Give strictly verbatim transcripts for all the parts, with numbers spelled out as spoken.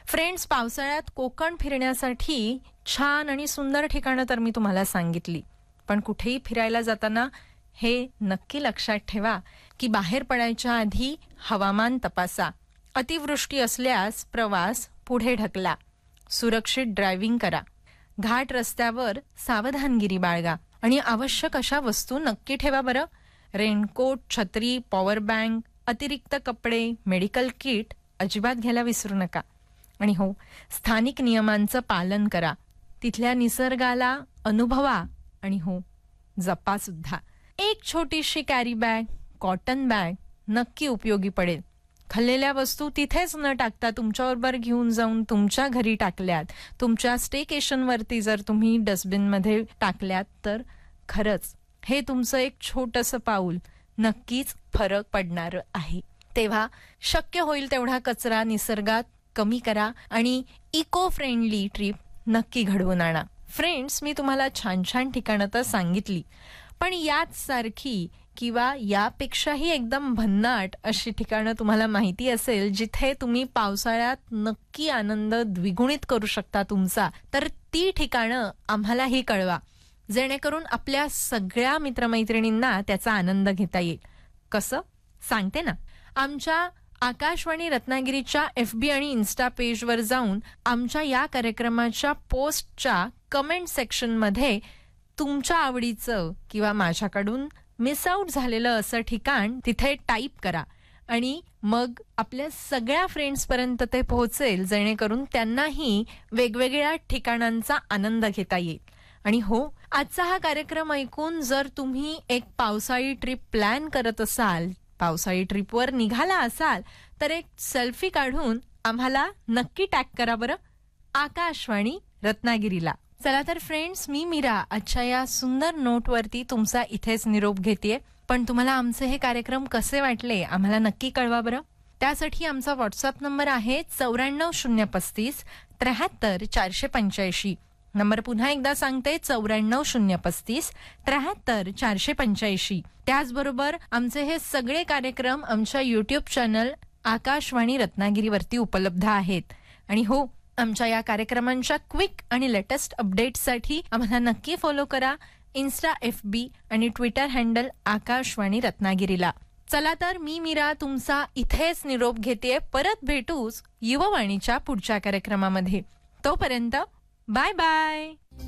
Friends, पावसाळ्यात कोकण फिरण्यासाठी छान आणि सुंदर ठिकाणं तर मी तुम्हाला सांगितली, पण कुठेही फिरायला जाताना हे नक्की लक्षात ठेवा की बाहेर पडायच्या आधी हवामान तपासा. अतिवृष्टी असल्यास प्रवास पुढे ढकला. सुरक्षित ड्रायव्हिंग करा. घाट रस्त्यावर सावधानगिरी बाळगा आणि आवश्यक अशा वस्तू नक्की ठेवा बरं. रेनकोट, छत्री, पॉवर बँक, अतिरिक्त कपडे, मेडिकल किट अजिबात घ्यायला विसरू नका. आणि हो, स्थानिक नियमांचं पालन करा. तिथल्या निसर्गाला अनुभवा आणि हो, जपा सुद्धा. एक छोटीशी कॅरी बॅग, कॉटन बॅग नक्की उपयोगी पडेल. खाल्लेल्या वस्तू तिथेच न टाकता तुमच्याबरोबर घेऊन जाऊन तुमच्या घरी टाकल्यात, तुमच्या स्टेकेशनवरती जर तुम्ही डस्टबिनमध्ये टाकल्यात तर खरंच हे तुमचं एक छोटंसं पाऊल नक्कीच फरक पडणार आहे. तेव्हा शक्य होईल तेवढा कचरा निसर्गात कमी करा आणि इको फ्रेंडली ट्रिप नक्की घडवून आणा. फ्रेंड्स, मी तुम्हाला छान छान ठिकाणं तर सांगितली, पण याच सारखी किंवा यापेक्षाही एकदम भन्नाट अशी ठिकाणं तुम्हाला माहिती असेल जिथे तुम्ही पावसाळ्यात नक्की आनंद द्विगुणित करू शकता तुमचा, तर ती ठिकाणं आम्हालाही कळवा, जेणेकरून आपल्या सगळ्या मित्रमैत्रिणींना त्याचा आनंद घेता येईल. कसं सांगते ना. आमच्या आकाशवाणी रत्नागिरीच्या एफ बी आणि इन्स्टा पेजवर जाऊन आमच्या या कार्यक्रमाच्या पोस्टच्या कमेंट सेक्शनमध्ये तुमच्या आवडीचं किंवा माझ्याकडून मिस आउट झालेलं असं ठिकाण तिथे टाईप करा आणि मग आपल्या सगळ्या फ्रेंड्सपर्यंत ते पोहोचेल, जेणेकरून त्यांनाही वेगवेगळ्या ठिकाणांचा आनंद घेता येईल. आणि हो, आजचा हा कार्यक्रम ऐकून जर तुम्ही एक पावसाळी ट्रिप प्लॅन करत असाल, पावसाळी ट्रिपवर निघाला असाल, तर एक सेल्फी काढून आम्हाला नक्की टॅग करा बरं आकाशवाणी रत्नागिरीला. चला तर फ्रेंड्स, मी मीरा आजच्या या सुंदर नोटवरती तुमचा इथेच निरोप घेतेय. पण तुम्हाला आमचे हे कार्यक्रम कसे वाटले आम्हाला नक्की कळवा बरं. त्यासाठी आमचा व्हॉट्सअप नंबर आहे चौऱ्याण्णव शून्य पस्तीस त्र्याहत्तर चारशे पंच्याऐंशी. नंबर पुन्हा एकदा सांगते, चौऱ्याण्णव शून्य पस्तीस त्र्याहत्तर चारशे पंच्याऐंशी. त्याचबरोबर आमचे हे सगळे कार्यक्रम आमच्या युट्यूब चॅनल आकाशवाणी रत्नागिरीवरती उपलब्ध आहेत. आणि हो, आमच्या या कार्यक्रमांच्या क्विक आणि लेटेस्ट अपडेट्ससाठी आम्हाला नक्की फॉलो करा इन्स्टा, एफ बी आणि ट्विटर हँडल आकाशवाणी रत्नागिरीला. चला तर मी मीरा तुमचा इथेच निरोप घेतेय. परत भेटूच युववाणीच्या पुढच्या कार्यक्रमामध्ये. तोपर्यंत बाय बाय.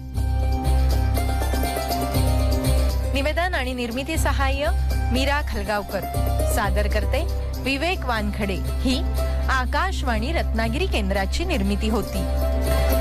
निवेदन आणि निर्मिती सहाय्य मीरा खलगावकर. सादर करते विवेक वानखडे. ही आकाशवाणी रत्नागिरी केंद्राची निर्मिती होती.